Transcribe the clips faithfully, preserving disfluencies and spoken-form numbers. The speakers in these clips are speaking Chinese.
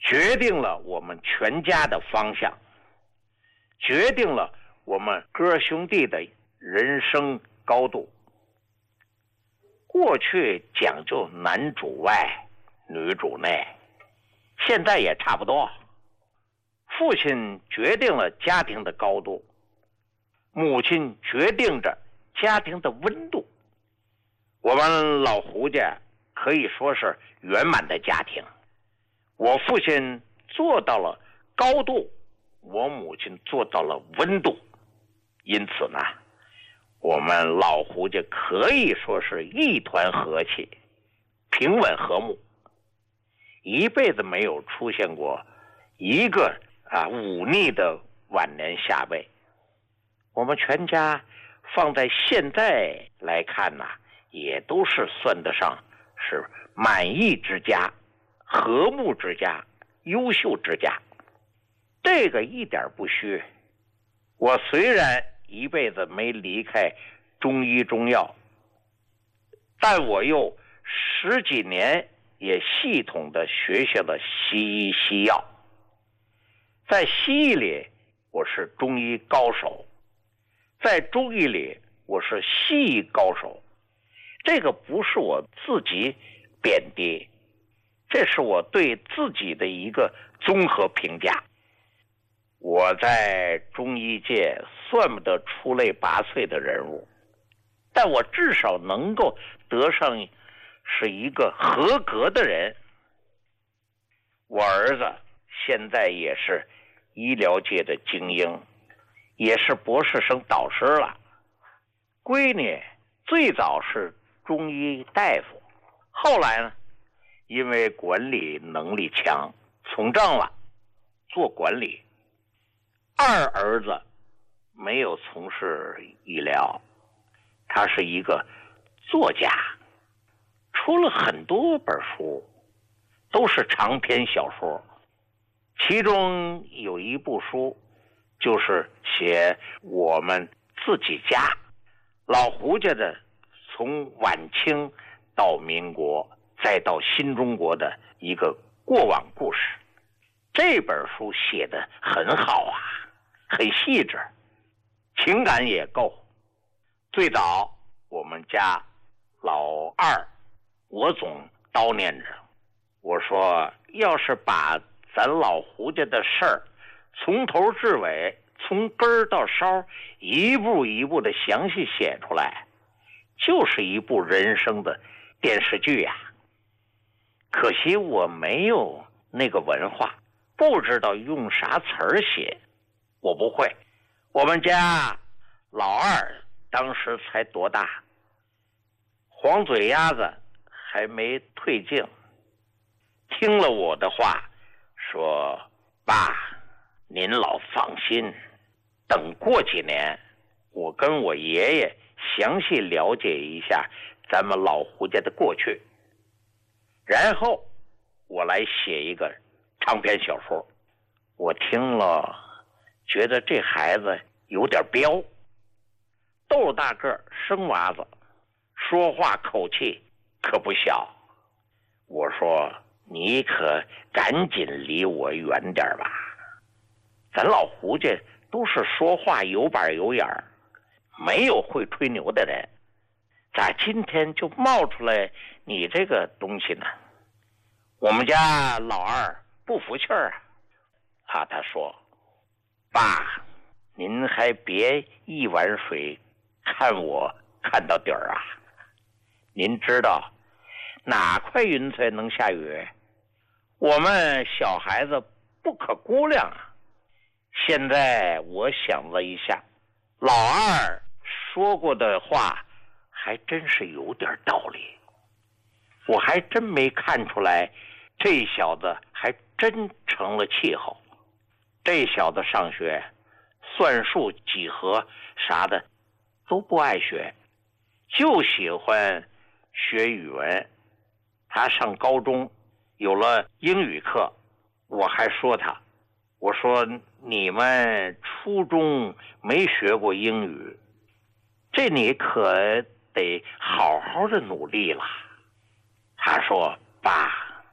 决定了我们全家的方向，决定了我们哥兄弟的人生高度。过去讲究男主外女主内，现在也差不多。父亲决定了家庭的高度，母亲决定着家庭的温度。我们老胡家可以说是圆满的家庭，我父亲做到了高度，我母亲做到了温度。因此呢，我们老胡家可以说是一团和气，平稳和睦，一辈子没有出现过一个啊忤逆的晚年下辈。我们全家放在现在来看呢、啊，也都是算得上是满意之家、和睦之家、优秀之家，这个一点不虚。我虽然一辈子没离开中医中药，但我又十几年也系统的学习了西医西药。在西医里我是中医高手，在中医里我是西医高手。这个不是我自己贬低，这是我对自己的一个综合评价。我在中医界算不得出类拔萃的人物，但我至少能够得上是一个合格的人。我儿子现在也是医疗界的精英，也是博士生导师了。闺女最早是中医大夫，后来呢，因为管理能力强，从政了，做管理。二儿子没有从事医疗，他是一个作家，出了很多本书，都是长篇小说。其中有一部书就是写我们自己家老胡家的从晚清到民国再到新中国的一个过往故事。这本书写得很好啊，很细致，情感也够。最早我们家老二，我总叨念着，我说要是把咱老胡家的事儿从头至尾，从根儿到梢，一步一步的详细写出来，就是一部人生的电视剧呀、啊。可惜我没有那个文化，不知道用啥词儿写，我不会。我们家老二当时才多大，黄嘴鸭子还没退境，听了我的话说，爸，您老放心，等过几年我跟我爷爷详细了解一下咱们老胡家的过去，然后我来写一个长篇小说。我听了觉得这孩子有点彪，豆大个生娃子，说话口气可不小。我说你可赶紧离我远点吧，咱老胡家都是说话有板有眼儿，没有会吹牛的人，咋今天就冒出来你这个东西呢？我们家老二不服气儿啊，啊，他说，爸，您还别一碗水看我看到底儿啊，您知道哪块云彩能下雨？我们小孩子不可估量啊。现在我想了一下，老二说过的话还真是有点道理，我还真没看出来这小子还真成了气候。这小子上学算术几何啥的都不爱学，就喜欢学语文。他上高中有了英语课，我还说他，我说你们初中没学过英语，这你可得好好的努力了。他说，爸，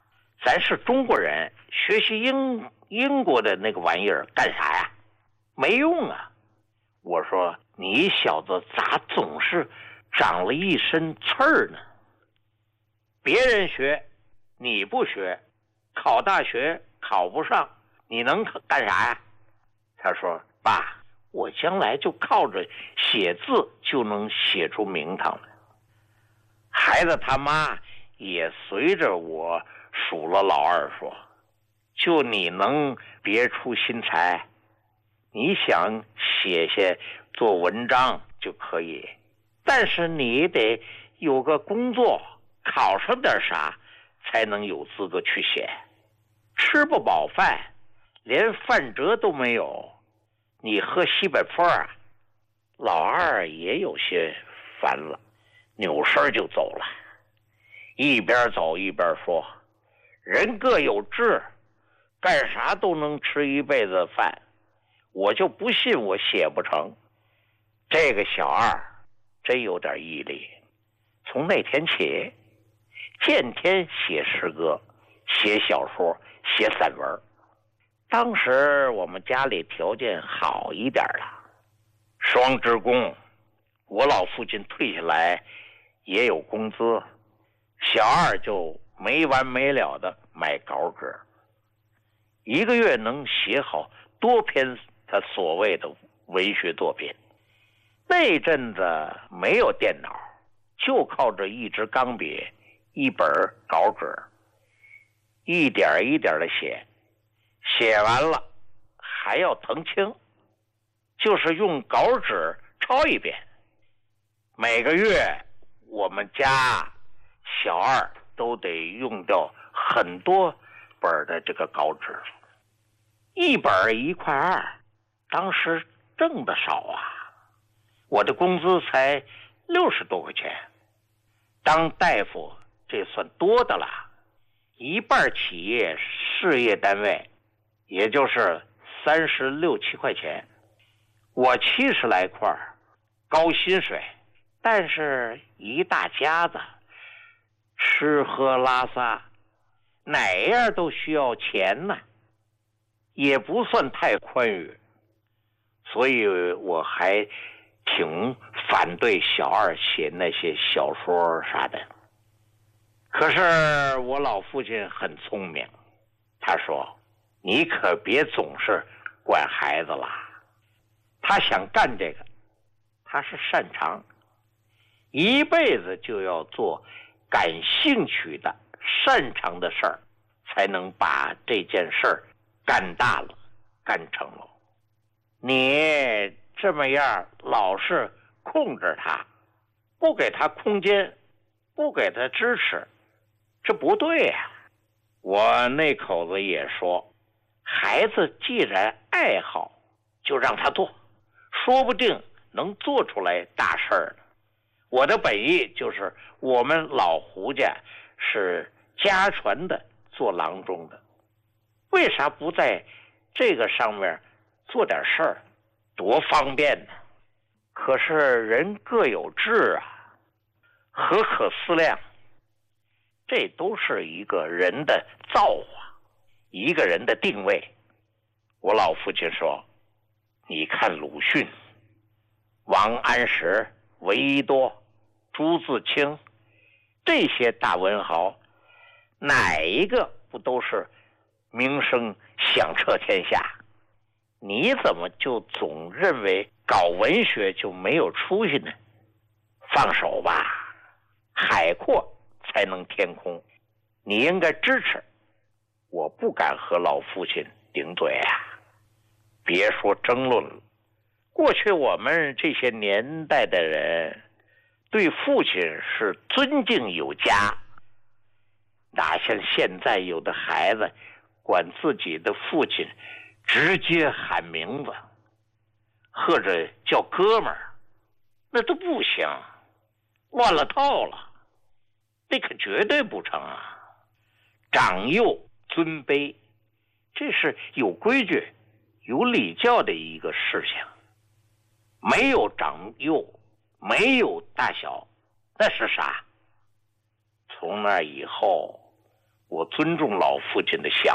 咱是中国人，学习英英国的那个玩意儿干啥呀？没用啊！我说你小子咋总是长了一身刺儿呢？别人学，你不学，考大学考不上，你能干啥呀？他说：爸，我将来就靠着写字就能写出名堂来。孩子他妈也随着我数了老二说：就你能别出心裁，你想写写做文章就可以，但是你得有个工作，考上点啥才能有资格去写。吃不饱饭，连饭辙都没有，你喝西北风啊？老二也有些烦了，扭身就走了，一边走一边说：人各有志，干啥都能吃一辈子饭，我就不信我写不成。这个小二真有点毅力，从那天起见天写诗歌，写小说，写散文。当时我们家里条件好一点了，双职工，我老父亲退下来也有工资，小二就没完没了的买稿纸，一个月能写好多篇他所谓的文学作品。那阵子没有电脑，就靠着一支钢笔，一本稿纸，一点一点的写，写完了还要誊清，就是用稿纸抄一遍。每个月我们家小二都得用掉很多本的这个稿纸，一本一块二，当时挣的少啊，我的工资才六十多块钱，当大夫这算多的了，一半企业事业单位，也就是三十六七块钱，我七十来块，高薪水，但是一大家子吃喝拉撒哪样都需要钱呢，也不算太宽裕，所以我还挺反对小二写那些小说啥的。可是我老父亲很聪明，他说你可别总是管孩子了，他想干这个，他是擅长，一辈子就要做感兴趣的擅长的事儿，才能把这件事儿干大了干成了。你这么样老是控制他，不给他空间，不给他支持，这不对呀、啊。我那口子也说，孩子既然爱好就让他做，说不定能做出来大事儿呢。我的本意就是我们老胡家是家传的做郎中的，为啥不在这个上面做点事儿，多方便呢？可是人各有志啊，何可思量，这都是一个人的造化，一个人的定位。我老父亲说，你看鲁迅、王安石、闻一多、朱自清这些大文豪，哪一个不都是名声响彻天下？你怎么就总认为搞文学就没有出息呢？放手吧，海阔才能天空，你应该支持。我不敢和老父亲顶嘴啊，别说争论了。过去我们这些年代的人对父亲是尊敬有加，哪像现在有的孩子管自己的父亲直接喊名字，或者叫哥们儿，那都不行，乱了套了，这可绝对不成啊！长幼尊卑，这是有规矩、有礼教的一个事情。没有长幼，没有大小，那是啥？从那以后， 我尊重老父亲的想